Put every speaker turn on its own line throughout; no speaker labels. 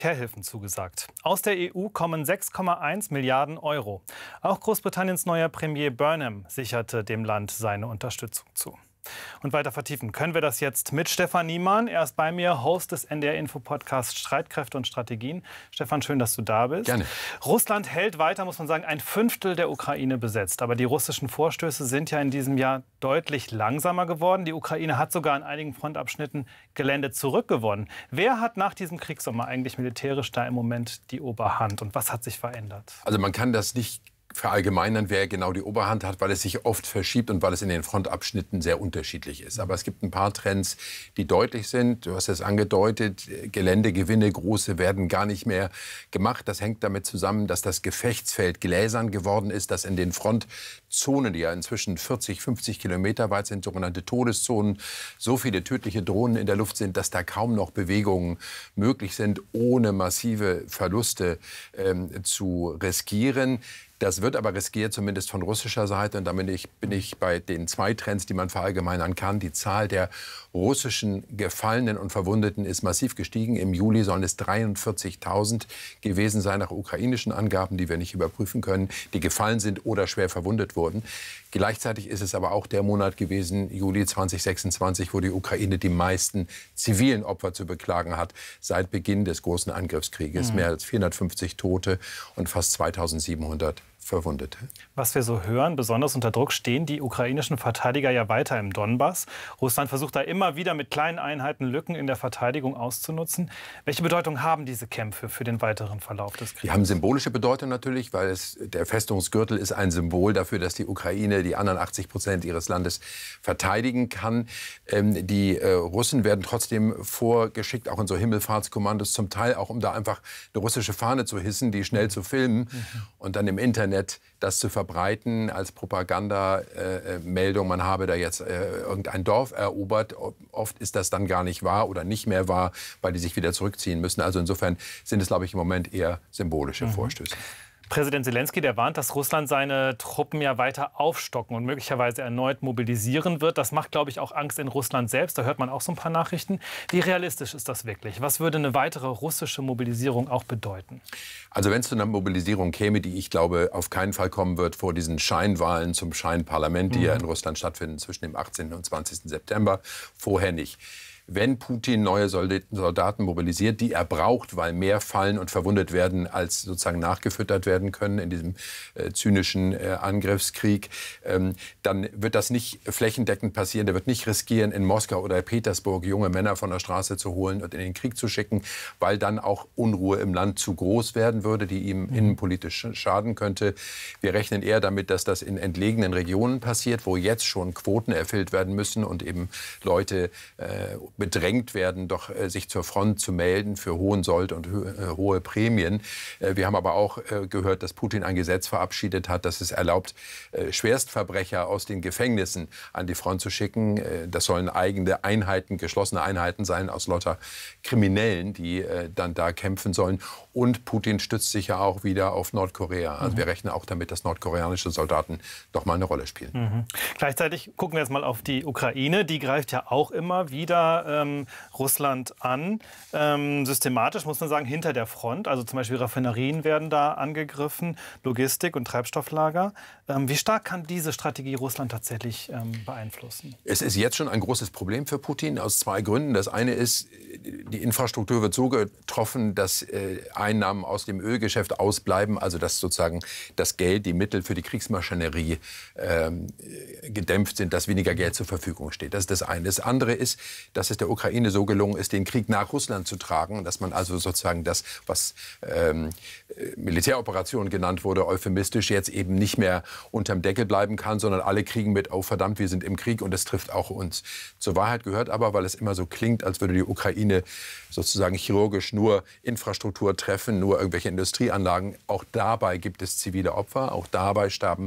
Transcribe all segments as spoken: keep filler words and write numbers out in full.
Militärhilfen zugesagt. Aus der E U kommen sechs Komma eins Milliarden Euro. Auch Großbritanniens neuer Premier Burnham sicherte dem Land seine Unterstützung zu. Und weiter vertiefen können wir das jetzt mit Stefan Niemann. Er ist bei mir, Host des N D R-Info-Podcasts Streitkräfte und Strategien. Stefan, schön, dass du da bist.
Gerne.
Russland hält weiter, muss man sagen, ein Fünftel der Ukraine besetzt. Aber die russischen Vorstöße sind ja in diesem Jahr deutlich langsamer geworden. Die Ukraine hat sogar an einigen Frontabschnitten Gelände zurückgewonnen. Wer hat nach diesem Kriegssommer eigentlich militärisch da im Moment die Oberhand? Und was hat sich verändert?
Also man kann das nicht verallgemeinern, wer genau die Oberhand hat, weil es sich oft verschiebt und weil es in den Frontabschnitten sehr unterschiedlich ist. Aber es gibt ein paar Trends, die deutlich sind. Du hast es angedeutet, Geländegewinne, große, werden gar nicht mehr gemacht. Das hängt damit zusammen, dass das Gefechtsfeld gläsern geworden ist, dass in den Frontzonen, die ja inzwischen vierzig, fünfzig Kilometer weit sind, sogenannte Todeszonen, so viele tödliche Drohnen in der Luft sind, dass da kaum noch Bewegungen möglich sind, ohne massive Verluste ähm, zu riskieren. Das wird aber riskiert, zumindest von russischer Seite. Und damit ich, bin ich bei den zwei Trends, die man verallgemeinern kann. Die Zahl der russischen Gefallenen und Verwundeten ist massiv gestiegen. Im Juli sollen es dreiundvierzigtausend gewesen sein, nach ukrainischen Angaben, die wir nicht überprüfen können, die gefallen sind oder schwer verwundet wurden. Gleichzeitig ist es aber auch der Monat gewesen, Juli zweitausendsechsundzwanzig, wo die Ukraine die meisten zivilen Opfer zu beklagen hat seit Beginn des großen Angriffskrieges. Mhm. Mehr als vierhundertfünfzig Tote und fast zweitausendsiebenhundert Verwundete.
Was wir so hören, besonders unter Druck stehen die ukrainischen Verteidiger ja weiter im Donbass. Russland versucht da immer wieder mit kleinen Einheiten Lücken in der Verteidigung auszunutzen. Welche Bedeutung haben diese Kämpfe für den weiteren Verlauf des Krieges?
Die haben symbolische Bedeutung natürlich, weil es, der Festungsgürtel ist ein Symbol dafür, dass die Ukraine die anderen achtzig Prozent ihres Landes verteidigen kann. Ähm, die äh, Russen werden trotzdem vorgeschickt, auch in so Himmelfahrtskommandos, zum Teil auch, um da einfach eine russische Fahne zu hissen, die schnell zu filmen mhm. und dann im Internet das zu verbreiten als Propagandameldung, äh, man habe da jetzt äh, irgendein Dorf erobert. Oft ist das dann gar nicht wahr oder nicht mehr wahr, weil die sich wieder zurückziehen müssen. Also insofern sind es, glaube ich, im Moment eher symbolische mhm. Vorstöße.
Präsident Selenskyj, der warnt, dass Russland seine Truppen ja weiter aufstocken und möglicherweise erneut mobilisieren wird. Das macht, glaube ich, auch Angst in Russland selbst. Da hört man auch so ein paar Nachrichten. Wie realistisch ist das wirklich? Was würde eine weitere russische Mobilisierung auch bedeuten?
Also wenn es zu einer Mobilisierung käme, die ich glaube auf keinen Fall kommen wird vor diesen Scheinwahlen zum Scheinparlament, die mhm. ja in Russland stattfinden zwischen dem achtzehnten und zwanzigsten September, vorher nicht. Wenn Putin neue Soldaten mobilisiert, die er braucht, weil mehr fallen und verwundet werden, als sozusagen nachgefüttert werden können in diesem äh, zynischen äh, Angriffskrieg, ähm, dann wird das nicht flächendeckend passieren. Der wird nicht riskieren, in Moskau oder Petersburg junge Männer von der Straße zu holen und in den Krieg zu schicken, weil dann auch Unruhe im Land zu groß werden würde, die ihm mhm. innenpolitisch schaden könnte. Wir rechnen eher damit, dass das in entlegenen Regionen passiert, wo jetzt schon Quoten erfüllt werden müssen und eben Leute äh, bedrängt werden, doch äh, sich zur Front zu melden für Hohensold und äh, hohe Prämien. Äh, wir haben aber auch äh, gehört, dass Putin ein Gesetz verabschiedet hat, das es erlaubt, äh, Schwerstverbrecher aus den Gefängnissen an die Front zu schicken. Äh, das sollen eigene Einheiten, geschlossene Einheiten sein aus lauter Kriminellen, die äh, dann da kämpfen sollen. Und Putin stützt sich ja auch wieder auf Nordkorea. Also mhm. wir rechnen auch damit, dass nordkoreanische Soldaten doch mal eine Rolle spielen.
Mhm. Gleichzeitig gucken wir jetzt mal auf die Ukraine. Die greift ja auch immer wieder ähm, Russland an. Ähm, systematisch muss man sagen, hinter der Front. Also zum Beispiel Raffinerien werden da angegriffen, Logistik und Treibstofflager. Ähm, wie stark kann diese Strategie Russland tatsächlich ähm, beeinflussen?
Es ist jetzt schon ein großes Problem für Putin aus zwei Gründen. Das eine ist, die Infrastruktur wird so getroffen, dass äh, Einnahmen aus dem Ölgeschäft ausbleiben, also dass sozusagen das Geld, die Mittel für die Kriegsmaschinerie ähm, gedämpft sind, dass weniger Geld zur Verfügung steht. Das ist das eine. Das andere ist, dass es der Ukraine so gelungen ist, den Krieg nach Russland zu tragen, dass man also sozusagen das, was ähm, Militäroperation genannt wurde, euphemistisch jetzt eben nicht mehr unterm Deckel bleiben kann, sondern alle kriegen mit, oh verdammt, wir sind im Krieg und es trifft auch uns. Zur Wahrheit gehört aber, weil es immer so klingt, als würde die Ukraine sozusagen chirurgisch nur Infrastruktur treffen, nur irgendwelche Industrieanlagen. Auch dabei gibt es zivile Opfer, auch dabei sterben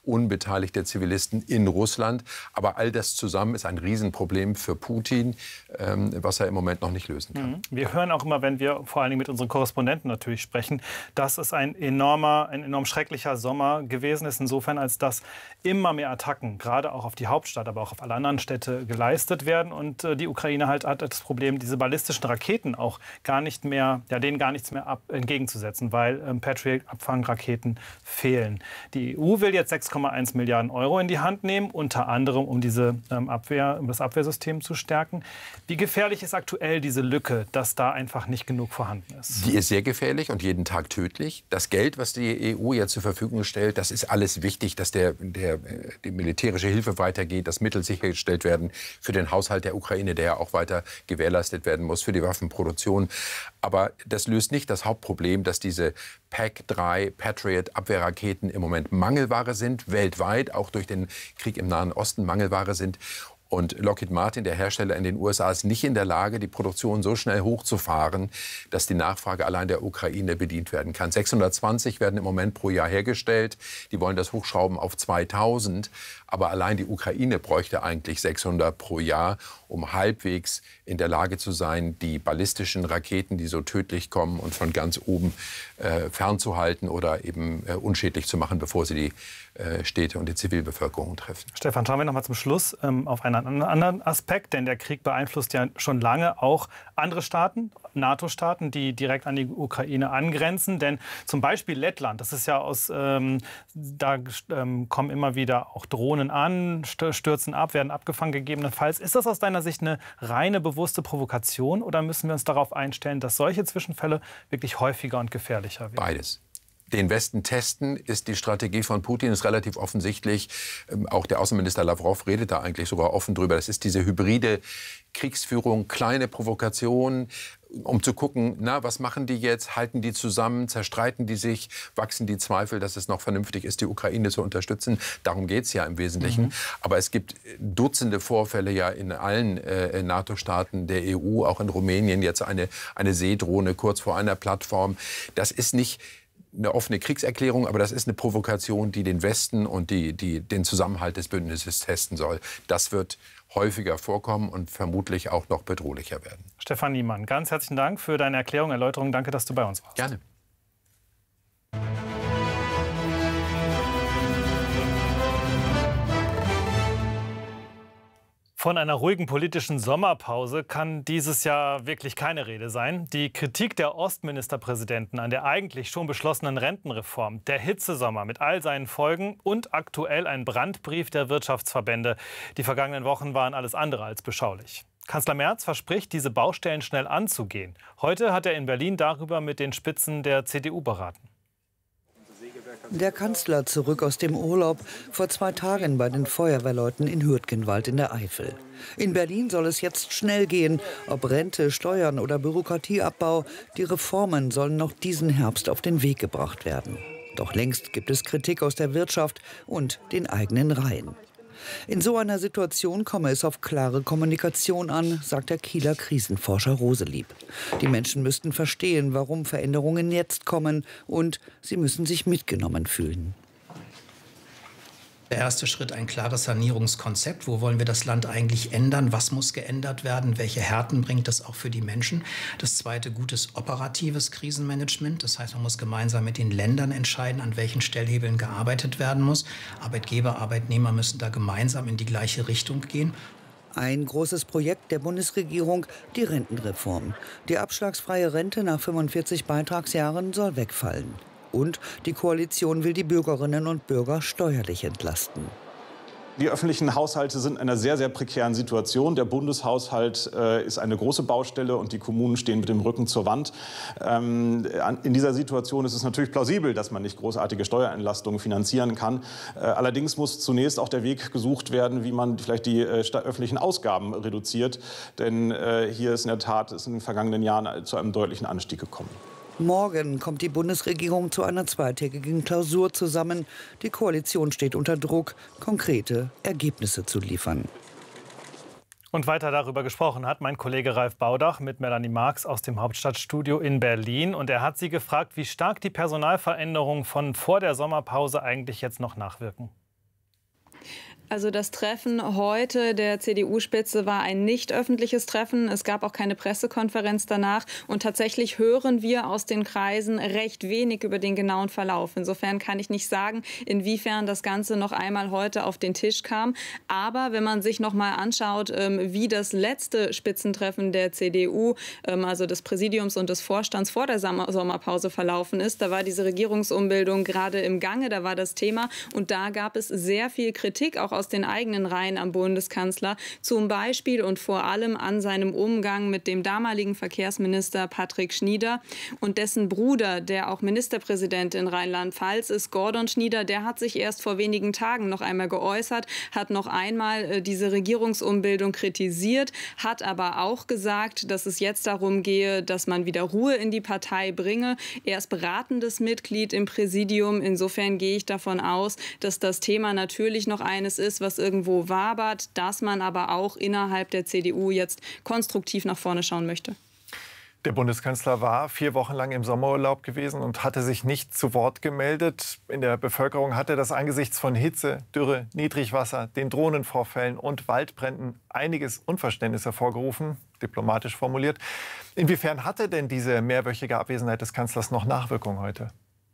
unbeteiligter Zivilisten in Russland. Aber all das zusammen ist ein Riesenproblem für Putin, ähm, was er im Moment noch nicht lösen kann.
Wir hören auch immer, wenn wir vor allen Dingen mit unseren Korrespondenten natürlich sprechen, dass es ein enormer, ein enorm schrecklicher Sommer gewesen ist, insofern als dass immer mehr Attacken, gerade auch auf die Hauptstadt, aber auch auf alle anderen Städte geleistet werden. Und äh, die Ukraine halt hat das Problem, diese ballistischen Raketen auch gar nicht mehr, ja, denen gar nichts mehr ab, entgegenzusetzen, weil ähm, Patriot-Abfangraketen fehlen. Die E U will jetzt sechs Komma eins Milliarden Euro in die Hand nehmen, unter anderem um diese ähm, Abwehr, um das Abwehrsystem zu stärken. Wie gefährlich ist aktuell diese Lücke, dass da einfach nicht genug vorhanden ist?
Die ist sehr gefährlich und jeden Tag tödlich. Das Geld, was die E U jetzt zur Verfügung stellt, das ist alles wichtig, dass der, der, die militärische Hilfe weitergeht, dass Mittel sichergestellt werden für den Haushalt der Ukraine, der ja auch weiter gewährleistet werden muss, für die Waffenproduktion. Aber das löst nicht das Hauptproblem, dass diese P A C drei Patriot-Abwehrraketen im Moment Mangelware sind, weltweit, auch durch den Krieg im Nahen Osten Mangelware sind. Und Lockheed Martin, der Hersteller in den U S A, ist nicht in der Lage, die Produktion so schnell hochzufahren, dass die Nachfrage allein der Ukraine bedient werden kann. sechshundertzwanzig werden im Moment pro Jahr hergestellt. Die wollen das hochschrauben auf zweitausend. Aber allein die Ukraine bräuchte eigentlich sechshundert pro Jahr, um halbwegs in der Lage zu sein, die ballistischen Raketen, die so tödlich kommen und von ganz oben äh, fernzuhalten oder eben äh, unschädlich zu machen, bevor sie die äh, Städte und die Zivilbevölkerung treffen.
Stefan, schauen wir noch mal zum Schluss ähm, auf einen anderen Aspekt, denn der Krieg beeinflusst ja schon lange auch andere Staaten, NATO-Staaten, die direkt an die Ukraine angrenzen. Denn zum Beispiel Lettland, das ist ja aus, ähm, da ähm, kommen immer wieder auch Drohnen an, stürzen ab, werden abgefangen gegebenenfalls. Ist das aus deiner Sicht eine reine bewusste Provokation oder müssen wir uns darauf einstellen, dass solche Zwischenfälle wirklich häufiger und gefährlicher werden?
Beides. Den Westen testen ist die Strategie von Putin, ist relativ offensichtlich. Auch der Außenminister Lavrov redet da eigentlich sogar offen drüber. Das ist diese hybride Kriegsführung, kleine Provokation, um zu gucken, na, was machen die jetzt? Halten die zusammen? Zerstreiten die sich? Wachsen die Zweifel, dass es noch vernünftig ist, die Ukraine zu unterstützen? Darum geht es ja im Wesentlichen. Mhm. Aber es gibt Dutzende Vorfälle ja in allen äh, NATO-Staaten der E U, auch in Rumänien jetzt eine, eine Seedrohne kurz vor einer Plattform. Das ist nicht eine offene Kriegserklärung, aber das ist eine Provokation, die den Westen und die, die, den Zusammenhalt des Bündnisses testen soll. Das wird häufiger vorkommen und vermutlich auch noch bedrohlicher werden.
Stefan Niemann, ganz herzlichen Dank für deine Erklärung, Erläuterung. Danke, dass du bei uns warst.
Gerne.
Von einer ruhigen politischen Sommerpause kann dieses Jahr wirklich keine Rede sein. Die Kritik der Ostministerpräsidenten an der eigentlich schon beschlossenen Rentenreform, der Hitzesommer mit all seinen Folgen und aktuell ein Brandbrief der Wirtschaftsverbände. Die vergangenen Wochen waren alles andere als beschaulich. Kanzler Merz verspricht, diese Baustellen schnell anzugehen. Heute hat er in Berlin darüber mit den Spitzen der C D U beraten.
Der Kanzler zurück aus dem Urlaub, vor zwei Tagen bei den Feuerwehrleuten in Hürtgenwald in der Eifel. In Berlin soll es jetzt schnell gehen, ob Rente, Steuern oder Bürokratieabbau. Die Reformen sollen noch diesen Herbst auf den Weg gebracht werden. Doch längst gibt es Kritik aus der Wirtschaft und den eigenen Reihen. In so einer Situation komme es auf klare Kommunikation an, sagt der Kieler Krisenforscher Roselieb. Die Menschen müssten verstehen, warum Veränderungen jetzt kommen, und sie müssen sich mitgenommen fühlen.
Der erste Schritt, ein klares Sanierungskonzept. Wo wollen wir das Land eigentlich ändern? Was muss geändert werden? Welche Härten bringt das auch für die Menschen? Das zweite, gutes operatives Krisenmanagement. Das heißt, man muss gemeinsam mit den Ländern entscheiden, an welchen Stellhebeln gearbeitet werden muss. Arbeitgeber, Arbeitnehmer müssen da gemeinsam in die gleiche Richtung gehen.
Ein großes Projekt der Bundesregierung, die Rentenreform. Die abschlagsfreie Rente nach fünfundvierzig Beitragsjahren soll wegfallen. Und die Koalition will die Bürgerinnen und Bürger steuerlich entlasten.
Die öffentlichen Haushalte sind in einer sehr, sehr prekären Situation. Der Bundeshaushalt äh, ist eine große Baustelle und die Kommunen stehen mit dem Rücken zur Wand. Ähm, in dieser Situation ist es natürlich plausibel, dass man nicht großartige Steuerentlastungen finanzieren kann. Äh, allerdings muss zunächst auch der Weg gesucht werden, wie man vielleicht die äh, öffentlichen Ausgaben reduziert. Denn äh, hier ist in der Tat ist in den vergangenen Jahren zu einem deutlichen Anstieg gekommen.
Morgen kommt die Bundesregierung zu einer zweitägigen Klausur zusammen. Die Koalition steht unter Druck, konkrete Ergebnisse zu liefern.
Und weiter darüber gesprochen hat mein Kollege Ralf Baudach mit Melanie Marx aus dem Hauptstadtstudio in Berlin. Und er hat sie gefragt, wie stark die Personalveränderungen von vor der Sommerpause eigentlich jetzt noch nachwirken.
Also das Treffen heute der C D U-Spitze war ein nicht öffentliches Treffen. Es gab auch keine Pressekonferenz danach. Und tatsächlich hören wir aus den Kreisen recht wenig über den genauen Verlauf. Insofern kann ich nicht sagen, inwiefern das Ganze noch einmal heute auf den Tisch kam. Aber wenn man sich noch mal anschaut, wie das letzte Spitzentreffen der C D U, also des Präsidiums und des Vorstands vor der Sommerpause verlaufen ist, da war diese Regierungsumbildung gerade im Gange, da war das Thema. Und da gab es sehr viel Kritik, auch aus den eigenen Reihen am Bundeskanzler, zum Beispiel und vor allem an seinem Umgang mit dem damaligen Verkehrsminister Patrick Schnieder und dessen Bruder, der auch Ministerpräsident in Rheinland-Pfalz ist, Gordon Schnieder, der hat sich erst vor wenigen Tagen noch einmal geäußert, hat noch einmal äh, diese Regierungsumbildung kritisiert, hat aber auch gesagt, dass es jetzt darum gehe, dass man wieder Ruhe in die Partei bringe. Er ist beratendes Mitglied im Präsidium. Insofern gehe ich davon aus, dass das Thema natürlich noch eines ist, was irgendwo wabert, dass man aber auch innerhalb der C D U jetzt konstruktiv nach vorne schauen möchte.
Der Bundeskanzler war vier Wochen lang im Sommerurlaub gewesen und hatte sich nicht zu Wort gemeldet. In der Bevölkerung hatte das angesichts von Hitze, Dürre, Niedrigwasser, den Drohnenvorfällen und Waldbränden einiges Unverständnis hervorgerufen, diplomatisch formuliert. Inwiefern hatte denn diese mehrwöchige Abwesenheit des Kanzlers noch Nachwirkungen heute?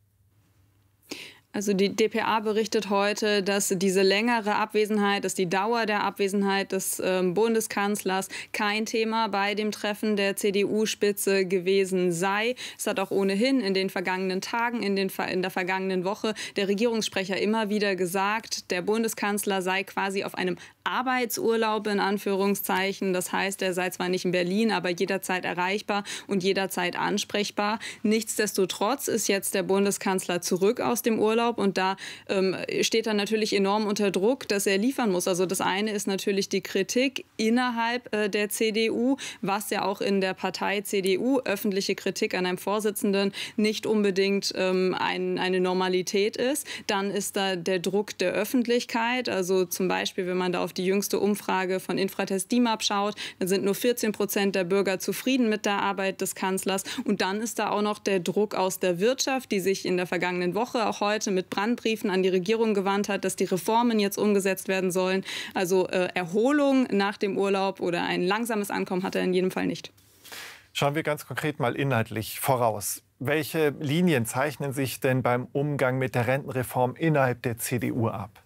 Also die D P A berichtet heute, dass diese längere Abwesenheit, dass die Dauer der Abwesenheit des äh, Bundeskanzlers kein Thema bei dem Treffen der C D U-Spitze gewesen sei. Es hat auch ohnehin in den vergangenen Tagen, in, den, in der vergangenen Woche der Regierungssprecher immer wieder gesagt, der Bundeskanzler sei quasi auf einem Arbeitsurlaub in Anführungszeichen. Das heißt, er sei zwar nicht in Berlin, aber jederzeit erreichbar und jederzeit ansprechbar. Nichtsdestotrotz ist jetzt der Bundeskanzler zurück aus dem Urlaub. Und da ähm, steht er natürlich enorm unter Druck, dass er liefern muss. Also das eine ist natürlich die Kritik innerhalb äh, der C D U, was ja auch in der Partei C D U öffentliche Kritik an einem Vorsitzenden nicht unbedingt ähm, ein, eine Normalität ist. Dann ist da der Druck der Öffentlichkeit. Also zum Beispiel, wenn man da auf die jüngste Umfrage von Infratest D I M A P schaut, dann sind nur vierzehn Prozent der Bürger zufrieden mit der Arbeit des Kanzlers. Und dann ist da auch noch der Druck aus der Wirtschaft, die sich in der vergangenen Woche auch heute mit Brandbriefen an die Regierung gewandt hat, dass die Reformen jetzt umgesetzt werden sollen. Also äh, Erholung nach dem Urlaub oder ein langsames Ankommen hat er in jedem Fall nicht.
Schauen wir ganz konkret mal inhaltlich voraus. Welche Linien zeichnen sich denn beim Umgang mit der Rentenreform innerhalb der C D U ab?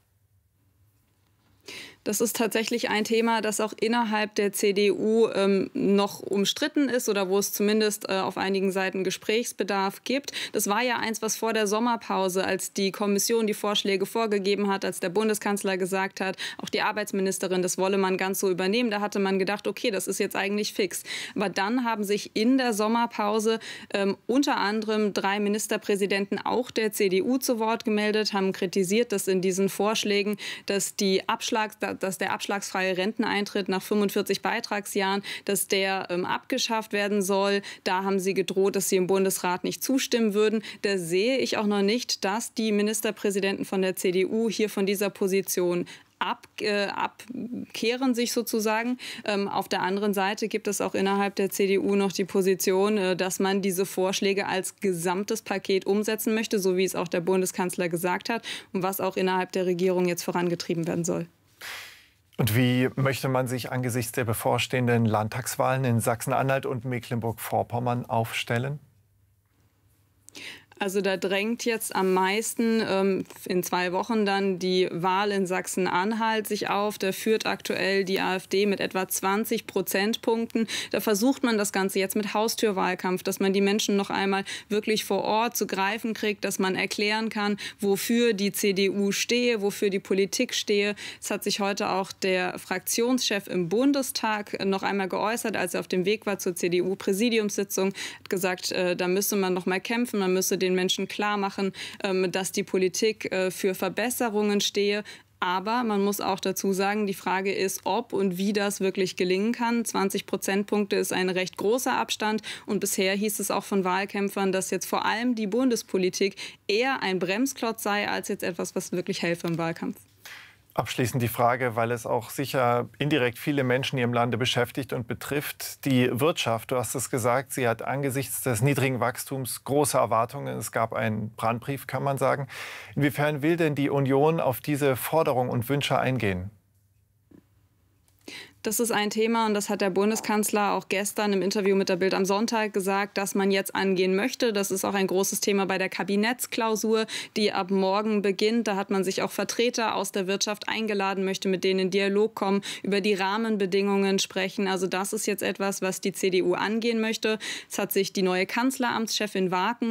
Das ist tatsächlich ein Thema, das auch innerhalb der C D U ähm, noch umstritten ist oder wo es zumindest äh, auf einigen Seiten Gesprächsbedarf gibt. Das war ja eins, was vor der Sommerpause, als die Kommission die Vorschläge vorgegeben hat, als der Bundeskanzler gesagt hat, auch die Arbeitsministerin, das wolle man ganz so übernehmen. Da hatte man gedacht, okay, das ist jetzt eigentlich fix. Aber dann haben sich in der Sommerpause ähm, unter anderem drei Ministerpräsidenten auch der C D U zu Wort gemeldet, haben kritisiert, dass in diesen Vorschlägen, dass die Abschlags dass der abschlagsfreie Renteneintritt nach fünfundvierzig Beitragsjahren, dass der ähm, abgeschafft werden soll. Da haben sie gedroht, dass sie im Bundesrat nicht zustimmen würden. Da sehe ich auch noch nicht, dass die Ministerpräsidenten von der C D U hier von dieser Position Ab, äh, abkehren sich sozusagen. Ähm, auf der anderen Seite gibt es auch innerhalb der C D U noch die Position, äh, dass man diese Vorschläge als gesamtes Paket umsetzen möchte, so wie es auch der Bundeskanzler gesagt hat und was auch innerhalb der Regierung jetzt vorangetrieben werden soll.
Und wie möchte man sich angesichts der bevorstehenden Landtagswahlen in Sachsen-Anhalt und Mecklenburg-Vorpommern aufstellen?
Also da drängt jetzt am meisten ähm, in zwei Wochen dann die Wahl in Sachsen-Anhalt sich auf. Da führt aktuell die AfD mit etwa zwanzig Prozentpunkten. Da versucht man das Ganze jetzt mit Haustürwahlkampf, dass man die Menschen noch einmal wirklich vor Ort zu greifen kriegt, dass man erklären kann, wofür die C D U stehe, wofür die Politik stehe. Es hat sich heute auch der Fraktionschef im Bundestag noch einmal geäußert, als er auf dem Weg war zur C D U-Präsidiumssitzung, hat gesagt, äh, da müsse man noch mal kämpfen, man müsse den Menschen klar machen, dass die Politik für Verbesserungen stehe. Aber man muss auch dazu sagen, die Frage ist, ob und wie das wirklich gelingen kann. zwanzig Prozentpunkte ist ein recht großer Abstand. Und bisher hieß es auch von Wahlkämpfern, dass jetzt vor allem die Bundespolitik eher ein Bremsklotz sei, als jetzt etwas, was wirklich helfe im Wahlkampf.
Abschließend die Frage, weil es auch sicher indirekt viele Menschen hier im Lande beschäftigt und betrifft. Die Wirtschaft, du hast es gesagt, sie hat angesichts des niedrigen Wachstums große Erwartungen. Es gab einen Brandbrief, kann man sagen. Inwiefern will denn die Union auf diese Forderungen und Wünsche eingehen?
Das ist ein Thema und das hat der Bundeskanzler auch gestern im Interview mit der Bild am Sonntag gesagt, dass man jetzt angehen möchte. Das ist auch ein großes Thema bei der Kabinettsklausur, die ab morgen beginnt. Da hat man sich auch Vertreter aus der Wirtschaft eingeladen, möchte mit denen in Dialog kommen, über die Rahmenbedingungen sprechen. Also das ist jetzt etwas, was die C D U angehen möchte. Es hat sich die neue Kanzleramtschefin Waken